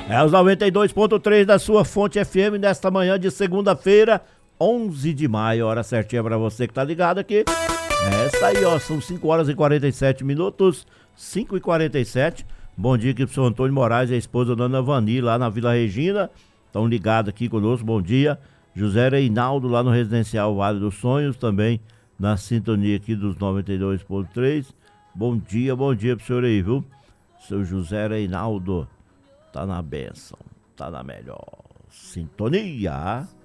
É os 92.3 da sua Fonte FM nesta manhã de segunda-feira, 11 de maio, hora certinha pra você que tá ligado aqui. Essa aí, ó, são 5 horas e 47 minutos, 5 e 47. Bom dia aqui pro seu Antônio Moraes e a esposa Dona Vani lá na Vila Regina. Estão ligados aqui conosco, bom dia. José Reinaldo lá no Residencial Vale dos Sonhos, também na sintonia aqui dos 92.3. Bom dia pro senhor aí, viu? Seu José Reinaldo tá na bênção, tá na melhor sintonia.